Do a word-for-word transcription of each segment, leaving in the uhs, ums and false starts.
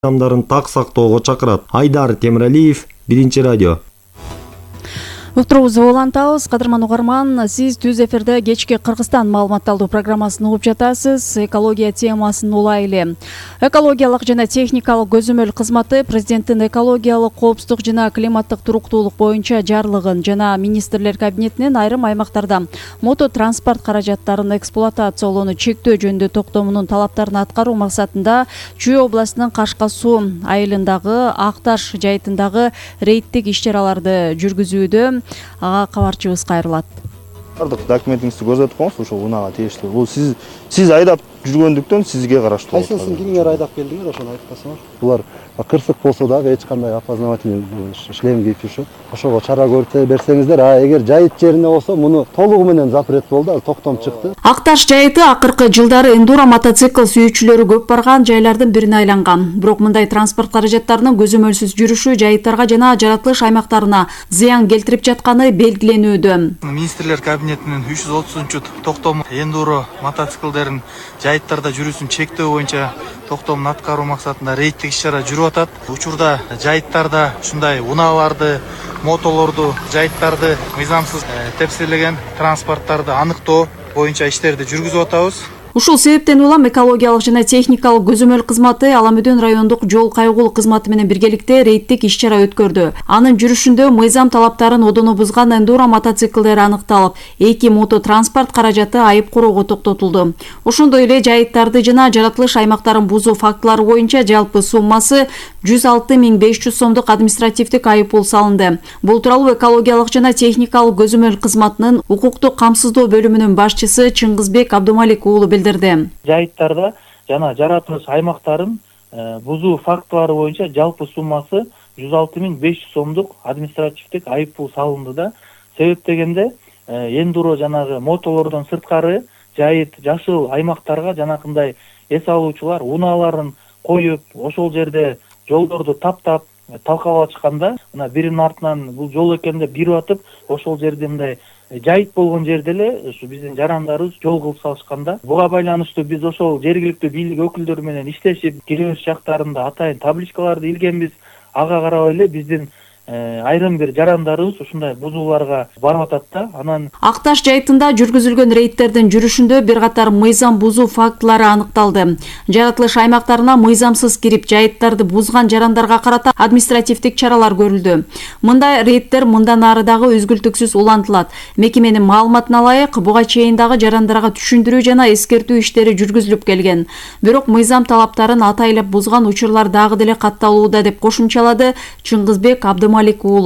адамдарын так сактоого чакырат. Айдар Темиралиев, Биринчи радио. Уктуруубузду улантабыз. Кадырман угарман, сиз түз эфирде кечки Кыргызстан маалыматталдуу программасын угуп жатасыз. Экология темасын улайлы. Экологиялык жана техникалык көзөмөл кызматы президенттин экологиялык коопсуздук жана климаттык туруктуулук боюнча жарлыгын жана министрлер кабинетинин айрым аймактарда мото транспорт каражаттарын эксплуатациялоону чектөө жөнүндө токтомунун талаптарын аткаруу максатында Чүй областынын Кашка суу айылындагы Ак Таш жайытындагы рейдтик иш-чараларды жүргүзүүдө. Ага кабарчыбыз кайрылат. Бардык документиңизди көрсөтүп коңуз, ошол унаага тийиштүү. Бул сиз сиз айдап жүргөндүктөн сизге караштуу. Кайсысын кимдер айдап келдиңер, ошону айтып койсоңуз. Булар кырсык болсо дагы эч кандай опознавательный шлем кийип жүрүшөт. Ошого чара көрсөтө берсеңиздер, а эгер жайыт жеринде болсо муну толугу менен запрет болду, ал токтом чыкты. Ак Таш жайыты акыркы жылдары эндуро мотоцикл сүйүүчүлөрү көп барган жайлардын бирине айланган. Бирок мындай транспорт каражаттарынын көзөмөлсүз жүрүшү жайыттарга жана жаратылыш аймактарына зыян келтирип жатканы белгиленүүдө. Министрлер кабинетинин үч жүз отузунчу токтому эндуро мотоциклдерин жайыттарда жүрүүсүн чектөө боюнча токтомун аткаруу максатында рейдтик иш-чара жүрүп атат. Учурда жайыттарда ушундай унааларды, мотолорду, жайыттарды мыйзамсыз тепселеген транспорттарды аныктоо боюнча иштерди жүргүзүп атабыз. Ушул себептен улам экологиялык жана техникалык көзөмөл кызматы Аламөдөн райондук жол кайгулуу кызматы менен биргеликте рейдтик иш-чара өткөрдү. Анын жүрүшүндө мыйзам талаптарын одоно бузган эндуро мотоциклдер аныкталып, эки мото транспорт каражаты айып куроого токтотулду. Ошондой эле жайыттарды жана жаратылыш аймактарын бузуу фактылары боюнча жалпы суммасы жүз алты миң беш жүз сомдук административдик айыппул салынды. Бул тууралуу экологиялык жана техникалык көзөмөл кызматынын укуктук камсыздоо бөлүмүнүн башчысы Чыңгызбек Абдумалик уулу билдирди. Жайыттарда жана жаратылыш аймактарын бузуу фактылары боюнча жалпы суммасы жүз алты миң беш жүз сомдук административдик айыппул салынды да. Себеп дегенде эндуро жанагы мотолордон сырткары жайыт жашыл аймактарга жанакындай эс алуучулар унааларын коюп, ошол жерде жолдорду таптап талкалап чыкканда, мына биринин артынан бул жол экен деп бирип атып, ошол жерде мындай жайыт болгон жерде эле ушу биздин жарандарыбыз жол кылып салышканда, буга байланыштуу биз ошол жергиликтүү бийлик өкүлдөрү менен иштешип, киребеш жактарында атайын табличкаларды илгенбиз. Ага карабай эле биздин айрым бир жарандарыбыз ушундай бузууларга барып атат да. Анан Ак Таш жайытында жүргүзүлгөн рейдтердин жүрүшүндө бир катар мыйзам бузуу фактылары аныкталды. Жаратылыш аймактарына мыйзамсыз кирип жайыттарды бузган жарандарга карата административдик чаралар көрүлдү. Мындай рейдтер мындан ары дагы үзгүлтүксүз улантылат. Мекеменин маалыматына ылайык, буга чейин дагы жарандарга түшүндүрүү жана эскертүү иштери жүргүзүлүп келген. Бирок мыйзам талаптарын атайлап бузган учурлар дагы деле катталууда деп кошумчалады Чыңгызбек Абдумалик.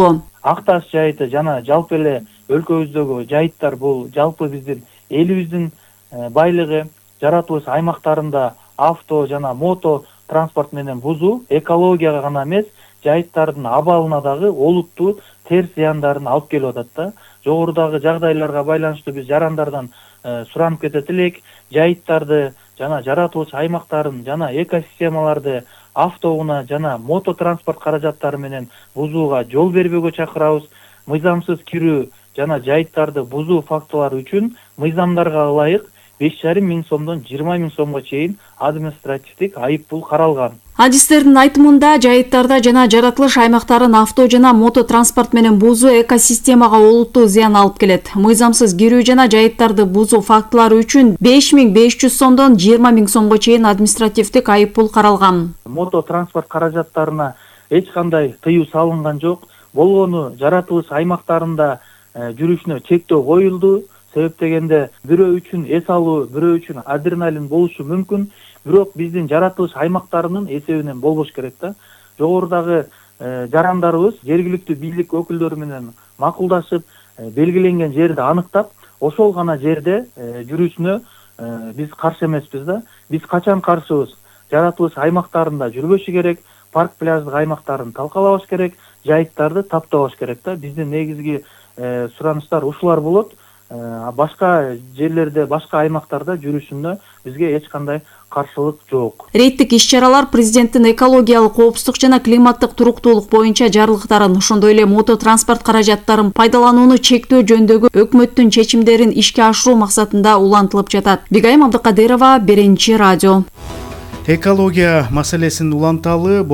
Ак Таш жайыты жана жалпы эле өлкөбүздөгү жайыттар бул жалпы биздин элибиздин байлыгы. Жаратылыш аймактарында авто жана мото транспорт менен бузуу экологияга гана эмес, жайыттардын абалына дагы олуттуу терс зыяндарын алып келип атат да. Жогорудагы жагдайларга байланыштуу биз жарандардан суранып кетет элек, жайыттарды жана жаратылыш аймактарын жана экосистемаларды автоуна жана мото транспорт каражаттары менен бузууга жол бербөөгө чакырабыз. Мыйзамсыз кирүү жана жайыттарды бузуу фактылары үчүн мыйзамдарга ылайык беш жарым миң сомдон жыйырма миң сомго чейин административдик айыппул каралган. Адистердин айтымында жайыттарда жана жаратылыш аймактарын авто жана мото транспорт менен бузуу экосистемага олуттуу зыян алып келет. Мыйзамсыз кирүү жана жайыттарды бузуу фактылары үчүн беш миң беш жүз сомдон жыйырма миң сомго чейин административдик айыппул каралган. Мото транспорт каражаттарына эч кандай тыюу салынган жок. Болгону жаратылыш аймактарында жүрүшүнө чектөө коюлду. Себеп дегенде бирөө үчүн эс алуу, бирөө үчүн адреналин болушу мүмкүн. Бирок биздин жаратылыш аймактарынын эсебинен болбош керек да. Жогорудагы жарандарыбыз жергиликтүү бийлик өкүлдөрү менен макулдашып, белгиленген жерди аныктап, ошол гана жерде жүрүүсүнө биз каршы эмеспиз да. Биз качан каршыбыз? Жаратылыш аймактарында жүрбөшү керек, парк пляждык аймактарын талкалабаш керек, жайыттарды таптабаш керек да. Биздин негизги суранычтар ушулар болот. Башка жерлерде, башка аймактарда жүрүшүндө бизге эч кандай каршылык жок. Рейдтик иш-чаралар президенттин экологиялык коопсуздук жана климаттык туруктуулук боюнча жарлыктарын, ошондой эле мото транспорт каражаттарын пайдаланууну чектөө жөнүндөгү өкмөттүн чечимдерин ишке ашыруу максатында улантылып жатат. Бигайым Абдыкадырова, Биринчи радио. Экология маселесин уланталы